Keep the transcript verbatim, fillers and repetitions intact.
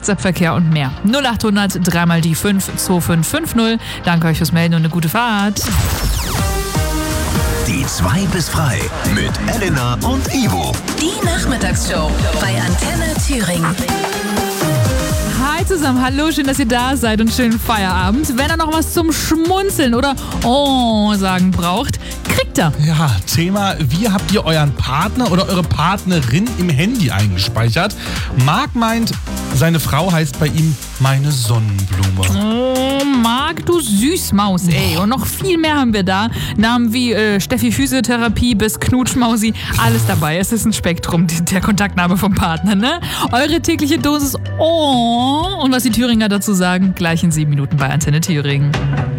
WhatsApp-Verkehr und mehr. null acht hundert drei mal die fünf zwei fünf fünf null. Danke euch fürs Melden und eine gute Fahrt. Die zwei bis frei mit Elena und Ivo. Die Nachmittagsshow bei Antenne Thüringen. Hi zusammen, hallo, schön, dass ihr da seid und schönen Feierabend. Wenn ihr noch was zum Schmunzeln oder Oh sagen braucht, kriegt er. Ja, Thema, wie habt ihr euren Partner oder eure Partnerin im Handy eingespeichert? Marc meint, seine Frau heißt bei ihm meine Sonnenblume. Oh, Marc, du Süßmaus, ey. Und noch viel mehr haben wir da. Namen wie äh, Steffi Physiotherapie bis Knutschmausi, alles dabei. Es ist ein Spektrum, die, der Kontaktname vom Partner, ne? Eure tägliche Dosis Oh. Und was die Thüringer dazu sagen, gleich in sieben Minuten bei Antenne Thüringen.